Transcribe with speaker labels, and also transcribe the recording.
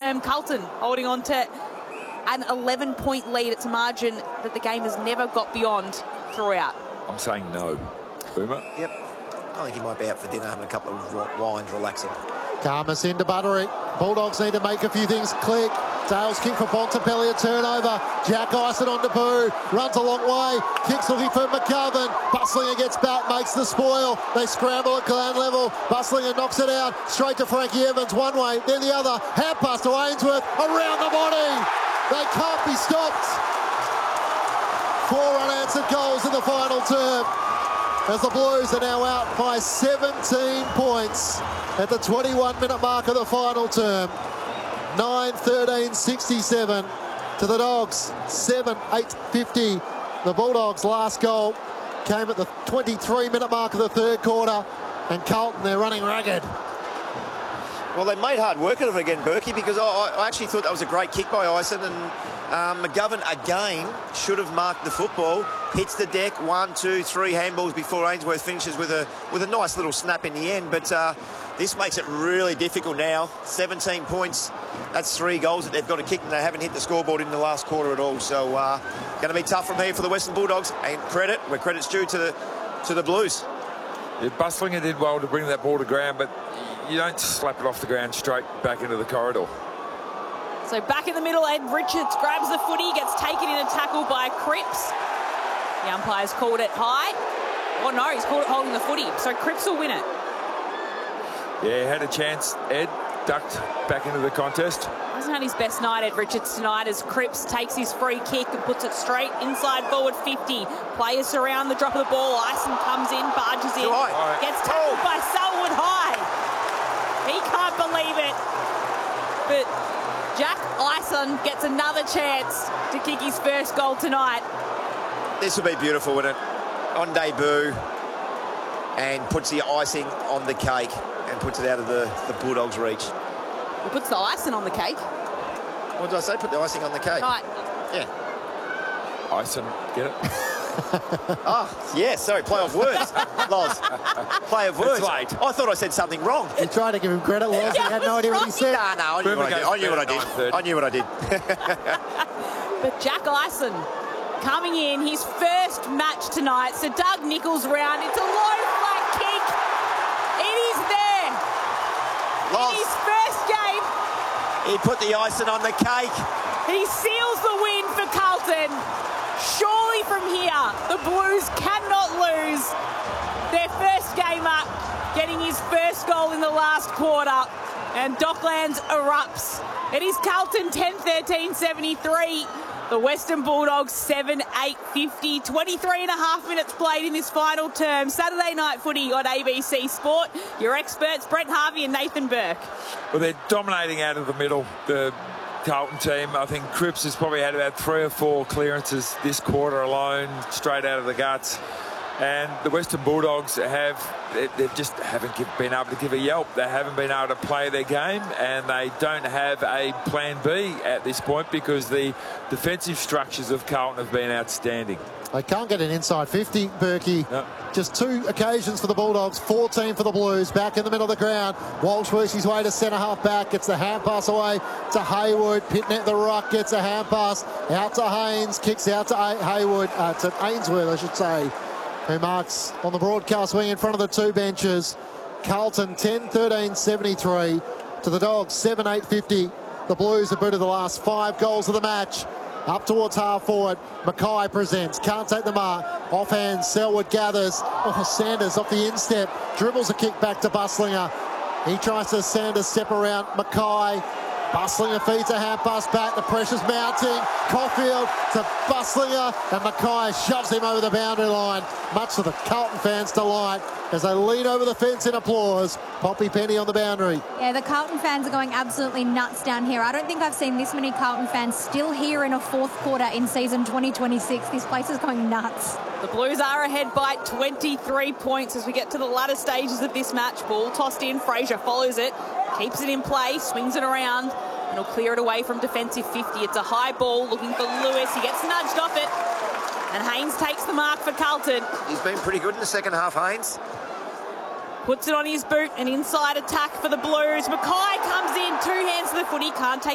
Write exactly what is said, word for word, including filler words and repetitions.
Speaker 1: term. Carlton holding on to an eleven point lead. It's a margin that the game has never got beyond throughout.
Speaker 2: I'm saying no. Boomer?
Speaker 3: Yep. I think he might be out for dinner, having a couple of wines, relaxing.
Speaker 4: Karmas into Butterick. Bulldogs need to make a few things click. Dale's kick for Bontempelli, a turnover. Jack Ison on to Boo. Runs a long way. Kicks looking for McGovern. Bustlinger gets back, makes the spoil. They scramble at Glen level. Bustlinger knocks it out. Straight to Frankie Evans, one way, then the other. Hand pass to Ainsworth. Around the body. They can't be stopped. Four unanswered goals in the final term, as the Blues are now out by seventeen points at the twenty-one minute mark of the final term. nine thirteen sixty-seven to the Dogs, seven eight fifty. The Bulldogs' last goal came at the twenty-three minute mark of the third quarter, and Carlton, they're running ragged.
Speaker 3: Well, they made hard work of it again, Berkey, because I, I actually thought that was a great kick by Ison, and um, McGovern again should have marked the football. Hits the deck, one, two, three handballs before Ainsworth finishes with a with a nice little snap in the end. But uh, this makes it really difficult now. seventeen points. That's three goals that they've got to kick, and they haven't hit the scoreboard in the last quarter at all. So uh, going to be tough from here for the Western Bulldogs. And credit where credit's due to the to the Blues.
Speaker 2: Yeah, Bustlinger did well to bring that ball to ground, but you don't slap it off the ground straight back into the corridor.
Speaker 1: So back in the middle, Ed Richards grabs the footy, gets taken in a tackle by Cripps. The umpire's called it high. Oh no, he's called it holding the footy. So Cripps will win it.
Speaker 2: Yeah, had a chance. Ed ducked back into the contest.
Speaker 1: Hasn't had his best night, Ed Richards, tonight, as Cripps takes his free kick and puts it straight inside forward fifty. Players surround the drop of the ball. Ison comes in, barges in,
Speaker 3: High.
Speaker 1: gets tackled by Selwood High. He can't believe it. But Jack Ison gets another chance to kick his first goal tonight.
Speaker 3: This will be beautiful, wouldn't it? On debut, and puts the icing on the cake and puts it out of the, the Bulldogs' reach.
Speaker 1: He puts the icing on the cake.
Speaker 3: What did I say? Put the icing on the cake.
Speaker 1: Right.
Speaker 3: Yeah.
Speaker 2: Ison, get it?
Speaker 3: Oh, yeah, sorry, play of words. Loz. Play of words.
Speaker 2: It's late.
Speaker 3: I thought I said something wrong.
Speaker 4: You tried to give him credit, Loz. He had no idea what he said.
Speaker 3: No, no, I knew what I did. I knew what I did. I knew what I did.
Speaker 1: But Jack Ison coming in, his first match tonight. So Doug Nichols round. It's a low flat kick. It is there.
Speaker 3: Loz.
Speaker 1: In his first game,
Speaker 3: He put the icing on the cake.
Speaker 1: he seals the win for Carlton. Surely from here, the Blues cannot lose. Their first game up, getting his first goal in the last quarter. And Docklands erupts. It is Carlton ten thirteen seventy-three. The Western Bulldogs seven eight fifty. twenty-three and a half minutes played in this final term. Saturday night footy on A B C Sport. Your experts, Brent Harvey and Nathan Burke.
Speaker 2: Well, they're dominating out of the middle, the Carlton team. I think Cripps has probably had about three or four clearances this quarter alone, straight out of the guts. And the Western Bulldogs have, they, they just haven't give, been able to give a yelp. They haven't been able to play their game, and they don't have a plan B at this point because the defensive structures of Carlton have been outstanding.
Speaker 4: They can't get an inside fifty, Berkey.
Speaker 2: No.
Speaker 4: Just two occasions for the Bulldogs, fourteen for the Blues. Back in the middle of the ground. Walsh works his way to centre half back, gets the hand pass away to Haywood. Pitnet the rock, gets a hand pass out to Haynes, kicks out to Haywood, uh, to Ainsworth, I should say, who marks on the broadcast wing in front of the two benches. Carlton ten thirteen seventy-three to the Dogs seven eight fifty. The Blues have booted the last five goals of the match. Up towards half forward, Mackay presents, can't take the mark, offhand, Selwood gathers, oh, Sanders off the instep, dribbles a kick back to Bustlinger. He tries to Sanders step around Mackay. Bustlinger feeds a hand pass back, the pressure's mounting. Caulfield to Bustlinger, and Mackay shoves him over the boundary line, much to the Carlton fans' delight as they lean over the fence in applause. Poppy Penny on the boundary.
Speaker 5: Yeah, the Carlton fans are going absolutely nuts down here. I don't think I've seen this many Carlton fans still here in a fourth quarter in season twenty twenty-six. This place is going nuts.
Speaker 1: The Blues are ahead by twenty-three points as we get to the latter stages of this match. Ball tossed in, Fraser follows it, keeps it in play, swings it around, and he'll clear it away from defensive fifty. It's a high ball looking for Lewis. He gets nudged off it, and Haynes takes the mark for Carlton.
Speaker 3: He's been pretty good in the second half, Haynes.
Speaker 1: Puts it on his boot, an inside attack for the Blues. Mackay comes in, two hands to the footy, can't take